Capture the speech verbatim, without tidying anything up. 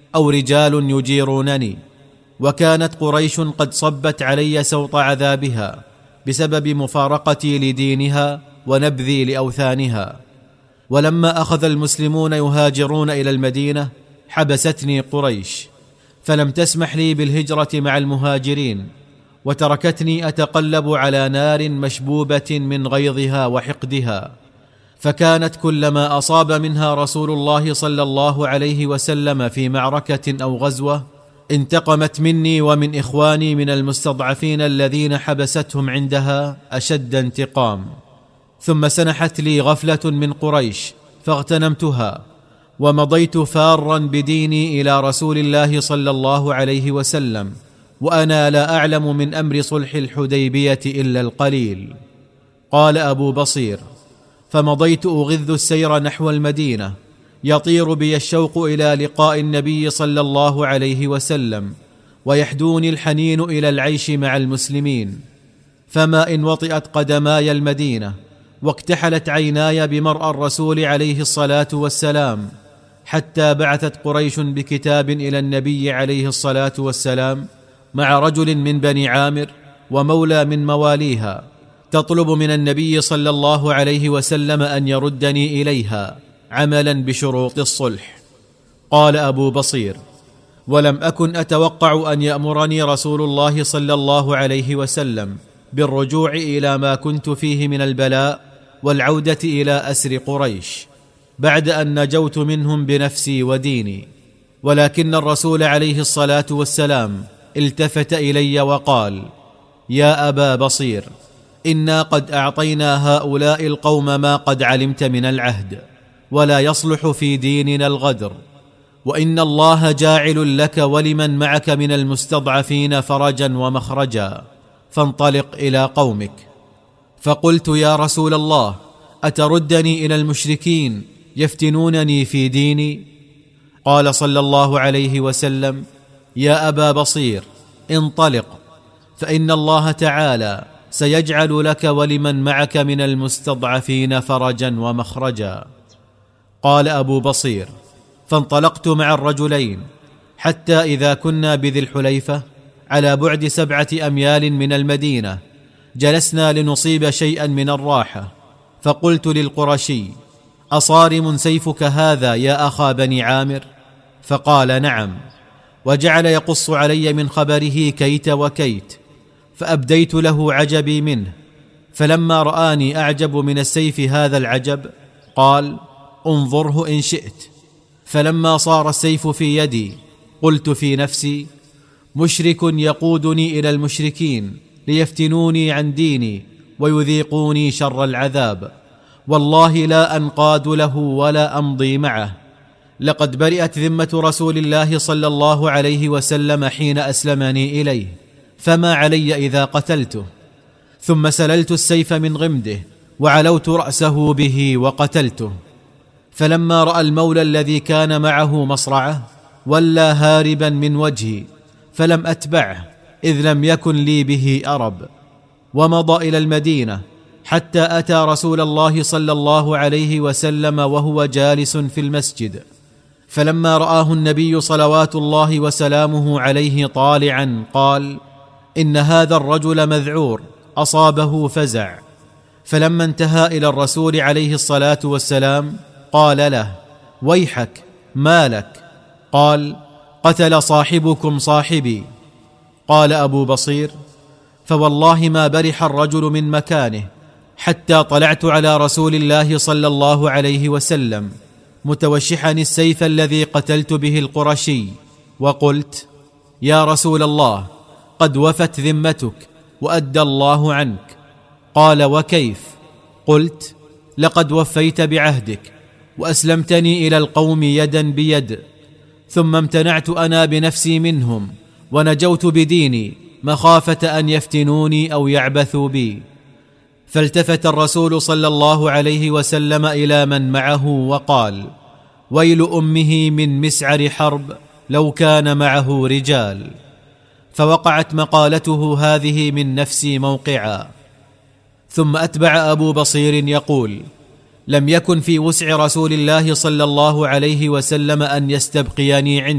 أو رجال يجيرونني. وكانت قريش قد صبت علي سوط عذابها بسبب مفارقتي لدينها ونبذي لأوثانها. ولما أخذ المسلمون يهاجرون إلى المدينة حبستني قريش، فلم تسمح لي بالهجرة مع المهاجرين، وتركتني أتقلب على نار مشبوبة من غيظها وحقدها. فكانت كلما أصاب منها رسول الله صلى الله عليه وسلم في معركة أو غزوة انتقمت مني ومن إخواني من المستضعفين الذين حبستهم عندها أشد انتقام. ثم سنحت لي غفلة من قريش فاغتنمتها، ومضيت فارا بديني إلى رسول الله صلى الله عليه وسلم، وأنا لا أعلم من أمر صلح الحديبية إلا القليل. قال أبو بصير: فمضيت أغذ السير نحو المدينة، يطير بي الشوق إلى لقاء النبي صلى الله عليه وسلم، ويحدوني الحنين إلى العيش مع المسلمين. فما إن وطئت قدماي المدينة واكتحلت عيناي بمرأى الرسول عليه الصلاة والسلام، حتى بعثت قريش بكتاب إلى النبي عليه الصلاة والسلام مع رجل من بني عامر ومولى من مواليها، تطلب من النبي صلى الله عليه وسلم أن يردني إليها عملا بشروط الصلح. قال أبو بصير: ولم أكن أتوقع أن يأمرني رسول الله صلى الله عليه وسلم بالرجوع إلى ما كنت فيه من البلاء والعودة إلى أسر قريش بعد أن نجوت منهم بنفسي وديني. ولكن الرسول عليه الصلاة والسلام التفت إلي وقال: يا أبا بصير، إنا قد أعطينا هؤلاء القوم ما قد علمت من العهد، ولا يصلح في ديننا الغدر، وإن الله جاعل لك ولمن معك من المستضعفين فرجا ومخرجا، فانطلق إلى قومك. فقلت: يا رسول الله، أتردني إلى المشركين يفتنونني في ديني؟ قال صلى الله عليه وسلم: يا أبا بصير، انطلق، فإن الله تعالى سيجعل لك ولمن معك من المستضعفين فرجا ومخرجا. قال أبو بصير: فانطلقت مع الرجلين حتى إذا كنا بذي الحليفة على بعد سبعة أميال من المدينة جلسنا لنصيب شيئا من الراحة، فقلت للقرشي: أصارم سيفك هذا يا أخا بني عامر؟ فقال: نعم. وجعل يقص علي من خبره كيت وكيت، فأبديت له عجبي منه. فلما رآني أعجب من السيف هذا العجب قال: انظره إن شئت. فلما صار السيف في يدي قلت في نفسي: مشرك يقودني إلى المشركين ليفتنوني عن ديني ويذيقوني شر العذاب، والله لا أنقاد له ولا أمضي معه. لقد برئت ذمة رسول الله صلى الله عليه وسلم حين أسلمني إليه، فما علي إذا قتلته. ثم سللت السيف من غمده وعلوت رأسه به وقتلته. فلما رأى المولى الذي كان معه مصرعه ولى هاربا من وجهي، فلم أتبعه إذ لم يكن لي به أرب، ومضى إلى المدينة حتى أتى رسول الله صلى الله عليه وسلم وهو جالس في المسجد. فلما رآه النبي صلوات الله وسلامه عليه طالعا قال: إن هذا الرجل مذعور، أصابه فزع. فلما انتهى إلى الرسول عليه الصلاة والسلام قال له: ويحك، ما لك؟ قال: قتل صاحبكم صاحبي. قال أبو بصير: فوالله ما برح الرجل من مكانه حتى طلعت على رسول الله صلى الله عليه وسلم متوشحا السيف الذي قتلت به القرشي، وقلت: يا رسول الله، قد وفت ذمتك وأدى الله عنك. قال: وكيف؟ قلت: لقد وفيت بعهدك وأسلمتني إلى القوم يدا بيد، ثم امتنعت أنا بنفسي منهم ونجوت بديني مخافة أن يفتنوني أو يعبثوا بي. فالتفت الرسول صلى الله عليه وسلم إلى من معه وقال: ويل أمه من مسعر حرب لو كان معه رجال. فوقعت مقالته هذه من نفسي موقعا. ثم أتبع أبو بصير يقول: لم يكن في وسع رسول الله صلى الله عليه وسلم أن يستبقيني عنده